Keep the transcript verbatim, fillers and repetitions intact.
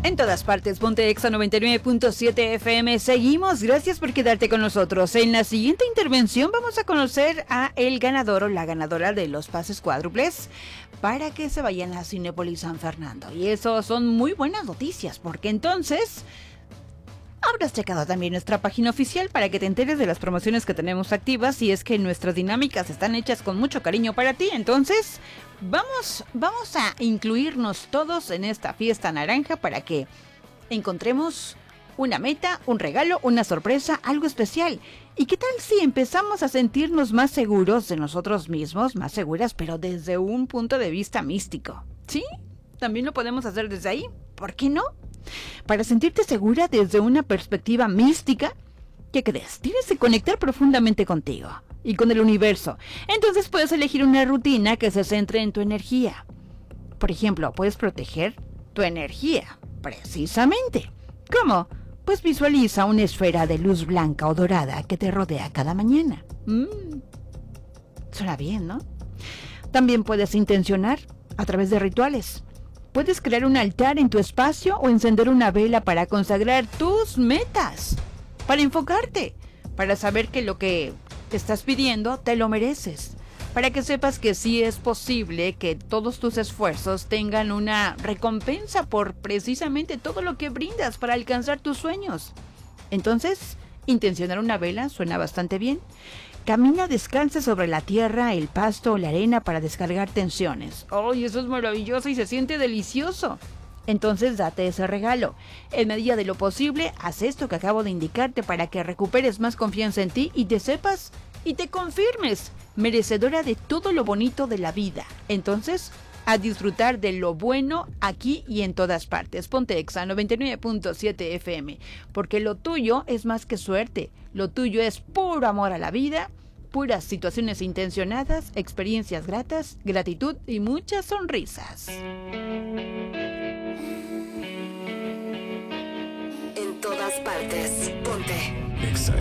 En todas partes, ponte Exa noventa y nueve punto siete F M. Seguimos, gracias por quedarte con nosotros. En la siguiente intervención vamos a conocer a el ganador o la ganadora de los pases cuádruples para que se vayan a Cinépolis San Fernando. Y eso son muy buenas noticias, porque entonces habrás checado también nuestra página oficial para que te enteres de las promociones que tenemos activas, y es que nuestras dinámicas están hechas con mucho cariño para ti. Entonces Vamos, vamos a incluirnos todos en esta fiesta naranja para que encontremos una meta, un regalo, una sorpresa, algo especial. ¿Y qué tal si empezamos a sentirnos más seguros de nosotros mismos, más seguras, pero desde un punto de vista místico? ¿Sí? También lo podemos hacer desde ahí. ¿Por qué no? Para sentirte segura desde una perspectiva mística, ¿qué crees? Tienes que conectar profundamente contigo y con el universo. Entonces puedes elegir una rutina que se centre en tu energía. Por ejemplo, puedes proteger tu energía, precisamente. ¿Cómo? Pues visualiza una esfera de luz blanca o dorada que te rodea cada mañana. Mm. Suena bien, ¿no? También puedes intencionar a través de rituales. Puedes crear un altar en tu espacio o encender una vela para consagrar tus metas, para enfocarte, para saber que lo que estás pidiendo te lo mereces, para que sepas que sí es posible que todos tus esfuerzos tengan una recompensa por precisamente todo lo que brindas para alcanzar tus sueños. Entonces, intencionar una vela suena bastante bien. Camina descalza sobre la tierra, el pasto o la arena para descargar tensiones. ¡Ay, eso es maravilloso y se siente delicioso! Entonces date ese regalo. En medida de lo posible, haz esto que acabo de indicarte para que recuperes más confianza en ti y te sepas y te confirmes merecedora de todo lo bonito de la vida. Entonces, a disfrutar de lo bueno aquí y en todas partes. Ponte Exa noventa y nueve punto siete F M, porque lo tuyo es más que suerte. Lo tuyo es puro amor a la vida, puras situaciones intencionadas, experiencias gratas, gratitud y muchas sonrisas. En todas partes, ponte Exa